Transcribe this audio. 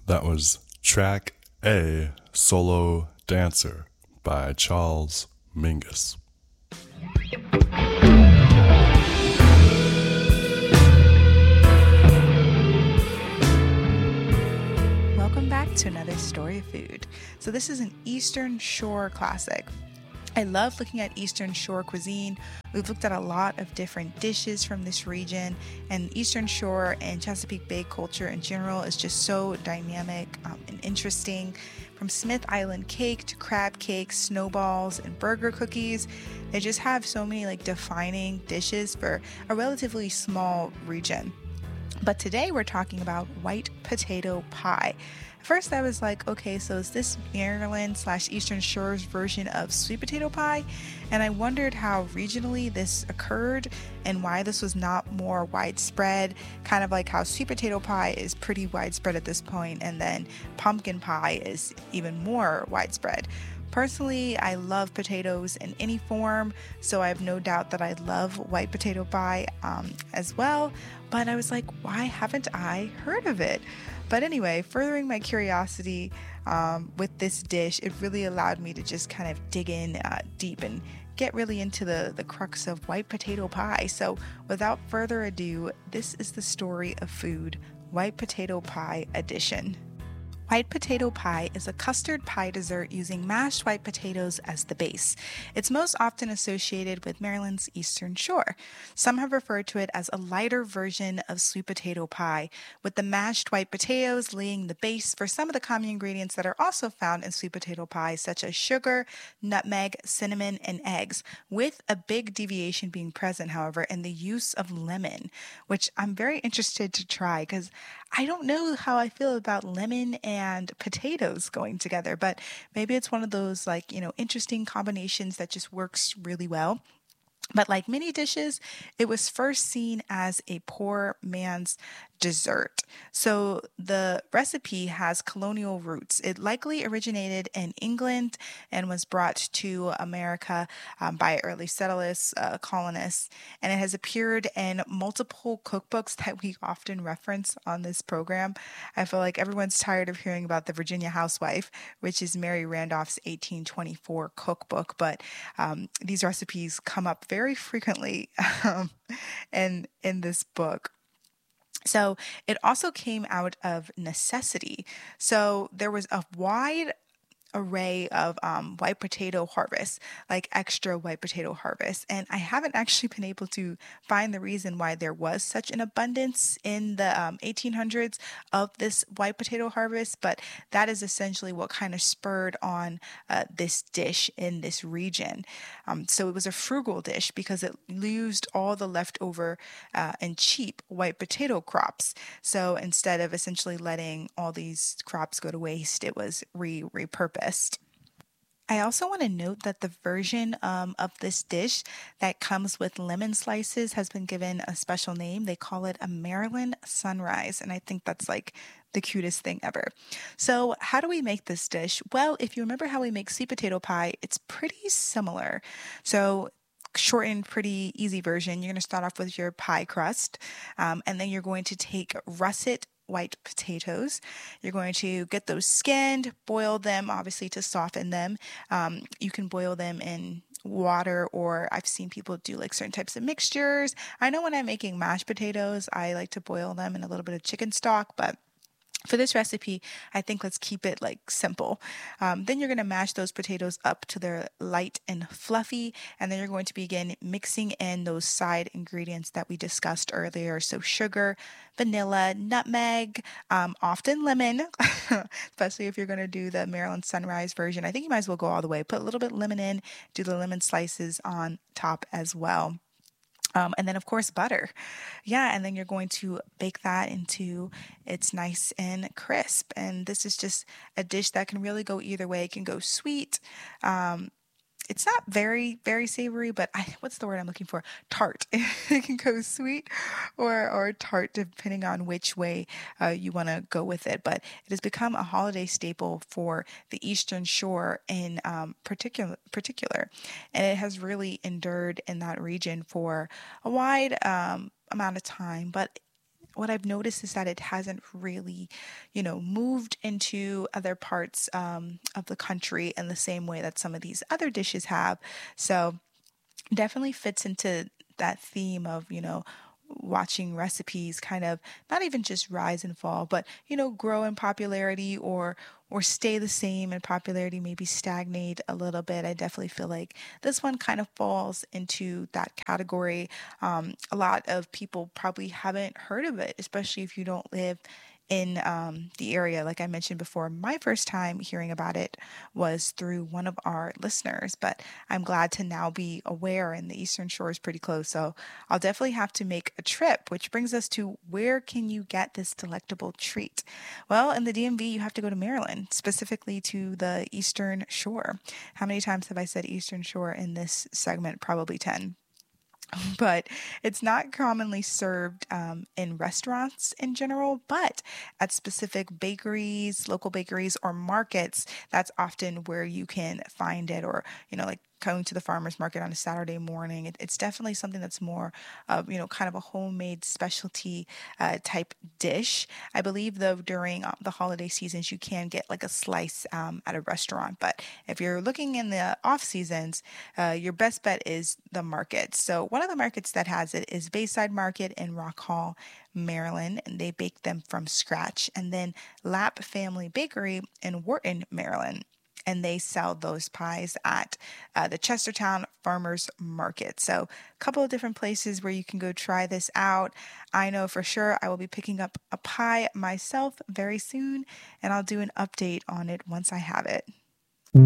That was track A, Solo Dancer by Charles Mingus. Welcome back to another story of food. So this is an Eastern Shore classic. I love looking at Eastern Shore cuisine. We've looked at a lot of different dishes from this region, and Eastern Shore and Chesapeake Bay culture in general is just so dynamic and interesting. From Smith Island cake to crab cake, snowballs, and burger cookies, they just have so many defining dishes for a relatively small region. But today we're talking about white potato pie. At first I was like, okay, so is this Maryland/Eastern Shore's version of sweet potato pie? And I wondered how regionally this occurred and why this was not more widespread, kind of like how sweet potato pie is pretty widespread at this point, and then pumpkin pie is even more widespread. Personally, I love potatoes in any form, so I have no doubt that I love white potato pie as well, but I was like, why haven't I heard of it? But anyway, furthering my curiosity with this dish, it really allowed me to just kind of dig in deep and get really into the crux of white potato pie. So without further ado, this is the story of food, white potato pie edition. White potato pie is a custard pie dessert using mashed white potatoes as the base. It's most often associated with Maryland's Eastern Shore. Some have referred to it as a lighter version of sweet potato pie, with the mashed white potatoes laying the base for some of the common ingredients that are also found in sweet potato pie, such as sugar, nutmeg, cinnamon, and eggs, with a big deviation being present, however, in the use of lemon, which I'm very interested to try because I don't know how I feel about lemon and potatoes going together, but maybe it's one of those interesting combinations that just works really well. But like many dishes, it was first seen as a poor man's dessert. So the recipe has colonial roots. It likely originated in England and was brought to America by early settlers, colonists, and it has appeared in multiple cookbooks that we often reference on this program. I feel like everyone's tired of hearing about the Virginia Housewife, which is Mary Randolph's 1824 cookbook, but these recipes come up very frequently in this book. So it also came out of necessity. So there was a wide array of white potato harvests, like extra white potato harvests. And I haven't actually been able to find the reason why there was such an abundance in the 1800s of this white potato harvest, but that is essentially what kind of spurred on this dish in this region. So it was a frugal dish because it used all the leftover and cheap white potato crops. So instead of essentially letting all these crops go to waste, it was repurposed. I also want to note that the version of this dish that comes with lemon slices has been given a special name. They call it a Maryland Sunrise, and I think that's like the cutest thing ever. So how do we make this dish? Well, if you remember how we make sweet potato pie, it's pretty similar. So shortened, pretty easy version, you're going to start off with your pie crust, and then you're going to take russet white potatoes. You're going to get those skinned, boil them, obviously to soften them. You can boil them in water, or I've seen people do like certain types of mixtures. I know when I'm making mashed potatoes, I like to boil them in a little bit of chicken stock, but for this recipe, I think let's keep it simple. Then you're going to mash those potatoes up to they're light and fluffy, and then you're going to begin mixing in those side ingredients that we discussed earlier. So sugar, vanilla, nutmeg, often lemon, especially if you're going to do the Maryland Sunrise version. I think you might as well go all the way. Put a little bit of lemon in, do the lemon slices on top as well. And then, of course, butter. Yeah, and then you're going to bake that into it's nice and crisp. And this is just a dish that can really go either way. It can go sweet. It's not very, very savory, but what's the word I'm looking for? Tart. It can go sweet or tart, depending on which way you want to go with it. But it has become a holiday staple for the Eastern Shore in particular, and it has really endured in that region for a wide amount of time. But what I've noticed is that it hasn't really, moved into other parts of the country in the same way that some of these other dishes have. So definitely fits into that theme of, watching recipes kind of not even just rise and fall, but grow in popularity or stay the same in popularity, maybe stagnate a little bit. I definitely feel like this one kind of falls into that category. A lot of people probably haven't heard of it, especially if you don't live in the area. Like I mentioned before, my first time hearing about it was through one of our listeners, but I'm glad to now be aware, and the Eastern Shore is pretty close. So I'll definitely have to make a trip, which brings us to, where can you get this delectable treat? Well, in the DMV, you have to go to Maryland, specifically to the Eastern Shore. How many times have I said Eastern Shore in this segment? Probably 10. But it's not commonly served in restaurants in general, but at specific bakeries, local bakeries, or markets, that's often where you can find it. Or, like going to the farmer's market on a Saturday morning. It's definitely something that's more of, kind of a homemade specialty type dish. I believe, though, during the holiday seasons, you can get like a slice at a restaurant. But if you're looking in the off seasons, your best bet is the market. So one of the markets that has it is Bayside Market in Rock Hall, Maryland, and they bake them from scratch. And then Lapp Family Bakery in Wharton, Maryland, and they sell those pies at the Chestertown Farmers Market. So a couple of different places where you can go try this out. I know for sure I will be picking up a pie myself very soon, and I'll do an update on it once I have it.